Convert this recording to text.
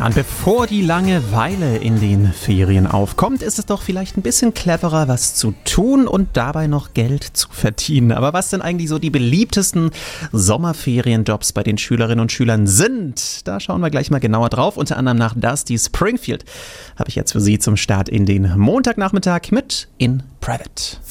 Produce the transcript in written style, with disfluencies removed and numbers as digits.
Und bevor die Langeweile in den Ferien aufkommt, ist es doch vielleicht ein bisschen cleverer, was zu tun und dabei noch Geld zu verdienen. Aber was denn eigentlich so die beliebtesten Sommerferienjobs bei den Schülerinnen und Schülern sind, da schauen wir gleich mal genauer drauf. Unter anderem nach Dusty Springfield habe ich jetzt für Sie zum Start in den Montagnachmittag mit In Private.